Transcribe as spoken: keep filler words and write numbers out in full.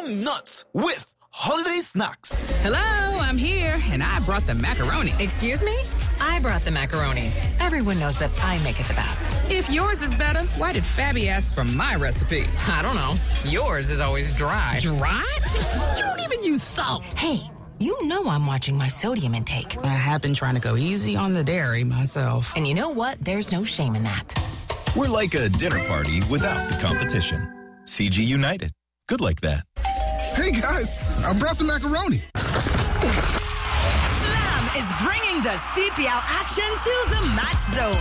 going nuts with holiday snacks. Hello, I'm here, and I brought the macaroni. Excuse me? I brought the macaroni. Everyone knows that I make it the best. If yours is better, why did Fabby ask for my recipe? I don't know. Yours is always dry. Dry? You don't even use salt. Hey, you know I'm watching my sodium intake. I have been trying to go easy on the dairy myself. And you know what? There's no shame in that. We're like a dinner party without the competition. C G United. Good like that. Hey, guys, I brought the macaroni. Slam is bringing the C P L action to the Match Zone.